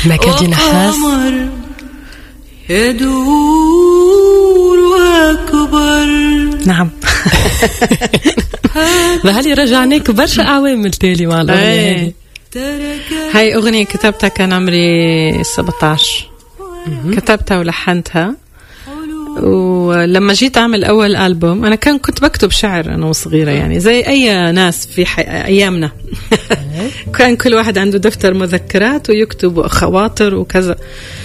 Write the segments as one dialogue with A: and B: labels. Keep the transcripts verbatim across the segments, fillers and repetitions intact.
A: مكادي نحاس
B: يدور أكبر.
A: نعم. بهالي رجعناك برشا أعوام التالي مع الأغنية.
B: هاي أغنية كتبتها كان عمري سبعة عشر، كتبتها ولحنتها. ولما جيت أعمل أول ألبوم أنا كان كنت بكتب شعر أنا وصغيرة، يعني زي أي ناس في حي... أيامنا. كان كل واحد عنده دفتر مذكرات ويكتب خواطر وكذا.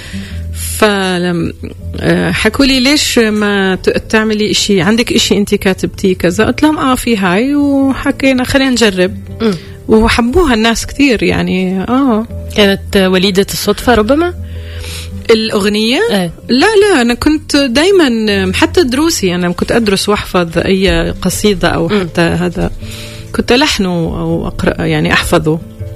B: فلم حكوا لي ليش ما تعملي إشي، عندك إشي أنت كاتبتيه كذا؟ قلت لهم آه في هاي، وحكينا خلينا نجرب. وحبوها الناس كتير يعني. آه
A: كانت وليدة الصدفة ربما
B: الأغنية؟
A: أه.
B: لا لا أنا كنت دايما حتى دروسي أنا كنت أدرس وأحفظ أي قصيدة أو حتى م. هذا كنت ألحنه أو أقرأ يعني أحفظه.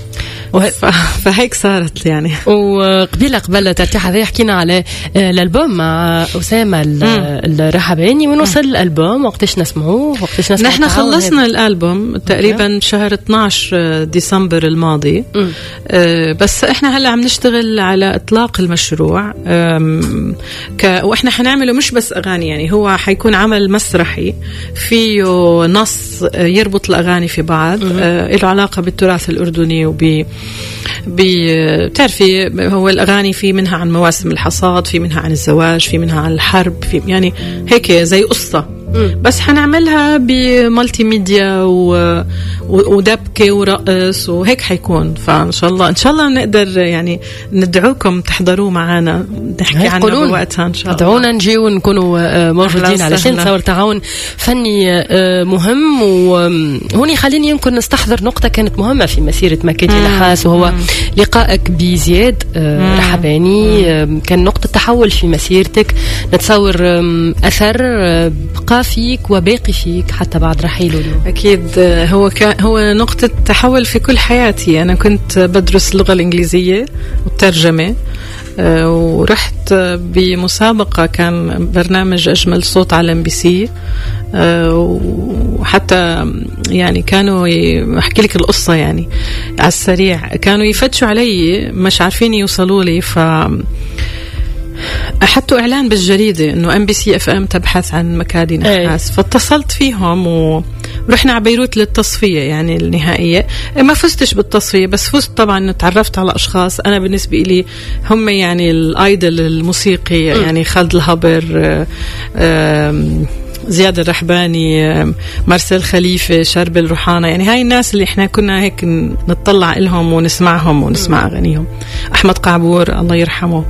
B: فهيك صارت يعني.
A: وقبيلة قبل ترتيح هذا حكينا على الألبوم مع أسامة الرحباني، ونوصل الألبوم وقتش نسمعوه وقتش نسمعوه.
B: نحن خلصنا الألبوم تقريبا شهر اثناشر ديسمبر الماضي. أه بس احنا هلا عم نشتغل على إطلاق المشروع. ك... واحنا حنعمله مش بس أغاني، يعني هو حيكون عمل مسرحي فيه نص يربط الأغاني في بعض، أه له علاقة بالتراث الأردني وب بتعرفي هو الأغاني في منها عن مواسم الحصاد، في منها عن الزواج، في منها عن الحرب، في يعني هيك زي قصة. بس حنعملها بمالتي ميديا و... ودبكة ورقص وهيك حيكون. فإن شاء الله إن شاء الله نقدر يعني ندعوكم تحضروا معنا نحكي عنه بوقتها إن شاء الله.
A: دعونا نجي ونكونوا موجودين علشان نصور تعاون فني مهم. وهوني خليني يمكن نستحضر نقطة كانت مهمة في مسيرة مكادي نحاس، وهو مم. لقائك بزياد رحباني. كان نقطة تحول في مسيرتك، نتصور أثر بقى فيك وباقي فيك حتى بعد رحيله.
B: أكيد هو كان هو نقطة تحول في كل حياتي. أنا كنت بدرس اللغة الإنجليزية والترجمة، ورحت بمسابقة كان برنامج أجمل صوت على إم بي سي، وحتى يعني كانوا أحكي لك القصة يعني على السريع. كانوا يفتشوا علي مش عارفين يوصلوا لي، ف حطوا إعلان بالجريدة إنه إم بي سي إف إم تبحث عن مكادي نحاس. فاتصلت فيهم ورحنا على بيروت للتصفية يعني النهائية. ما فزتش بالتصفية بس فزت طبعا، تعرفت على أشخاص أنا بالنسبة لي هم يعني الآيدل الموسيقي، يعني خالد الهبر، زياد الرحباني، مارسيل خليفة، شرب الروحانة، يعني هاي الناس اللي احنا كنا هيك نطلع لهم ونسمعهم ونسمع أغانيهم. أحمد قعبور الله يرحمه.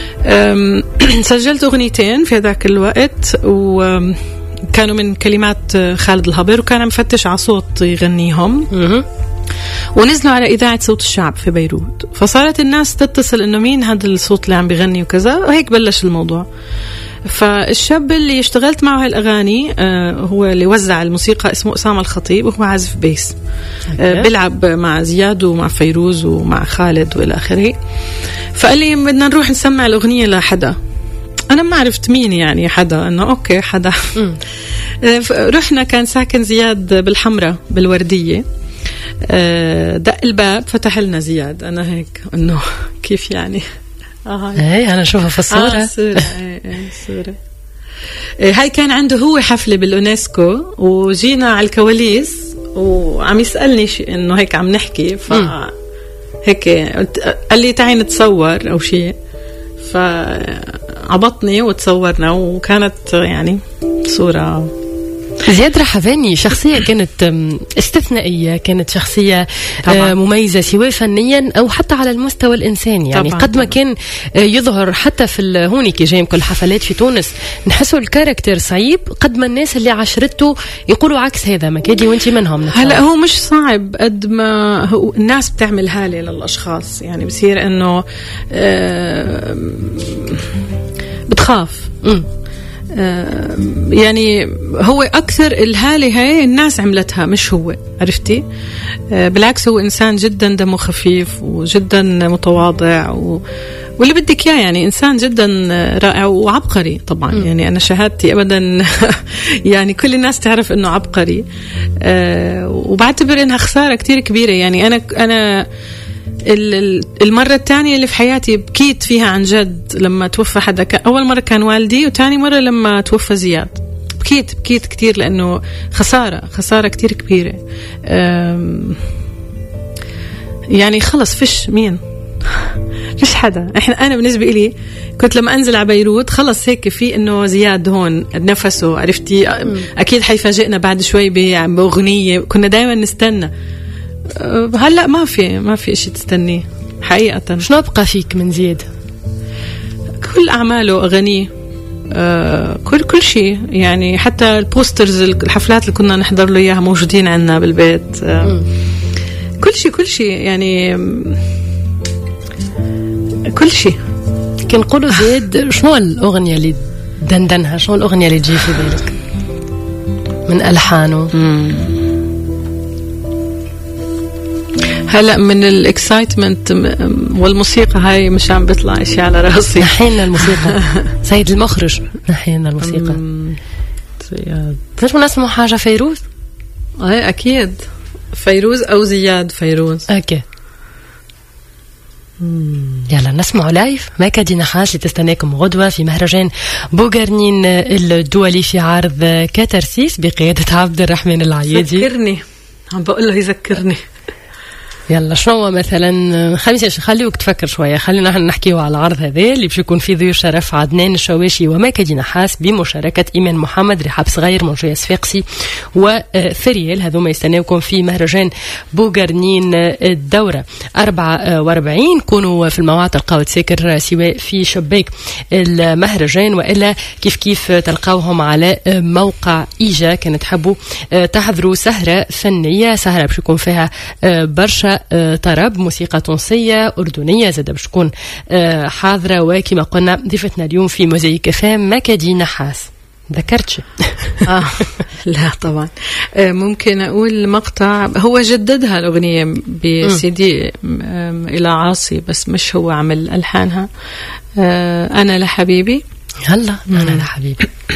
B: سجلت أغنيتين في ذاك الوقت وكانوا من كلمات خالد الهبر، وكان عم فتش على صوت يغنيهم، ونزلوا على إذاعة صوت الشعب في بيروت. فصارت الناس تتصل إنه مين هذا الصوت اللي عم بيغني وكذا، وهيك بلش الموضوع. فالشاب اللي اشتغلت معه هالأغاني آه هو اللي وزع الموسيقى، اسمه أسامة الخطيب، وهو عازف بيس. آه بيلعب مع زياد ومع فيروز ومع خالد وإلى آخره. فقال لي بدنا نروح نسمع الأغنية لحدا. أنا ما عرفت مين يعني حدا، إنه أوكي حدا. آه رحنا، كان ساكن زياد بالحمرة بالوردية. آه دق الباب، فتح لنا زياد. أنا هيك إنه كيف يعني؟
A: آه هاي أنا أشوفها في الصورة.
B: آه صورة. ايه ايه صورة. إيه هاي كان عنده هو حفلة بالأونسكو، وجينا على الكواليس وعم يسألني إنه هيك عم نحكي، ف هيك قال لي تعي نتصور أو شيء، فعبطني وتصورنا، وكانت يعني صورة.
A: زياد رحباني شخصية كانت استثنائية، كانت شخصية طبعا مميزة سواء فنيا أو حتى على المستوى الإنساني. يعني
B: طبعا
A: قد ما كان يظهر حتى في هوني كي جاي كل حفلات في تونس نحسوا الكاركتر صعيب، قد ما الناس اللي عشرته يقولوا عكس هذا. مكادي وانتي منهم.
B: هلا هو مش صعب قد ما هو الناس بتعمل هالة للأشخاص، يعني بصير إنه بتخاف. م. يعني هو أكثر الهالة هاي الناس عملتها مش هو، عرفتي؟ بالعكس هو إنسان جدا دمه خفيف وجدا متواضع، و... واللي بدك إياه يعني إنسان جدا رائع وعبقري طبعا. م. يعني أنا شهادتي أبدا يعني كل الناس تعرف إنه عبقري. أه وبعتبر إنها خسارة كتير كبيرة. يعني أنا أنا المرة الثانية اللي في حياتي بكيت فيها عن جد لما توفى حدا. أول مرة كان والدي، وتاني مرة لما توفى زياد. بكيت بكيت كتير لأنه خسارة خسارة كتير كبيرة. يعني خلص فيش مين فيش حدا. احنا انا بالنسبه لي كنت لما انزل على بيروت خلص هيك في انه زياد هون نفسه، عرفتي؟ اكيد حيفاجئنا بعد شوي باغنيه، كنا دائما نستنى. هلا ما في ما في شيء تستنيه حقيقه.
A: شنو بقى فيك من زياد؟
B: كل اعماله، اغانيه، آه كل كل شيء يعني. حتى البوسترز، الحفلات اللي كنا نحضر له اياها موجودين عندنا بالبيت. آه كل شيء كل شيء يعني كل شيء.
A: كي نقولوا زيد، شنو الأغنية اللي دندنها؟ شنو الأغنية اللي تجي في بالك من ألحانه؟
B: هلا من الاكسايتمنت والموسيقى هاي مش عم بيطلع شيء على راسي.
A: نحينا الموسيقى سيد المخرج، نحينا الموسيقى. نجم نسمع حاجة فيروز؟
B: اي اكيد فيروز او زياد فيروز.
A: اوكي يلا نسمع لايف مكادي نحاس اللي تستناكم غدوة في مهرجان بوغرنين الدولي في عرض كاتارسيس بقيادة عبد الرحمن العيادي.
B: ذكرني، عم بقول له يذكرني.
A: يلا شنو مثلا؟ خميس خليوك تفكر شوية، خلينا نحن نحكيوا على العرض هذا اللي باش يكون فيه ضيوف شرف عدنان الشواشي ومكادي نحاس بمشاركة إيمان محمد، رحاب صغير، منجية صفاقسي وفريال. هذوما يستناوكم في مهرجان بوغرنين الدورة أربعة وأربعين. كونوا في المواعظ تلقاو تساكر سواء في شباك المهرجان وإلا كيف كيف تلقاوهم على موقع إيجا. كانت تحبوا تحضروا سهرة فنية، سهرة باش يكون فيها برشا طرب، موسيقى تونسية أردنية زاد باش تكون حاضرة. وكما قلنا ضيفتنا اليوم في موزايك فام مكادي نحاس. ذكرتش؟
B: آه لا طبعا. ممكن أقول مقطع هو جددها الأغنية بسيدي إلى عاصي، بس مش هو عمل ألحانها. أنا لحبيبي.
A: هلا أنا لحبيبي